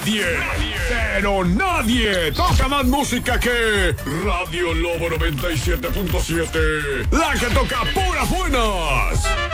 pero nadie toca más música que Radio Lobo 97.7. La que toca puras buenas.